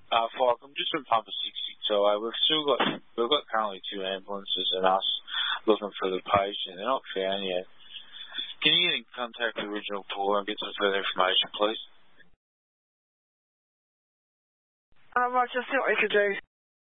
Falk, I'm just in Papa 60. So we've got currently 2 ambulances and us looking for the patient. They're not found yet. Can you get in contact with the original caller and get some further information, please? Right, just see what we can do.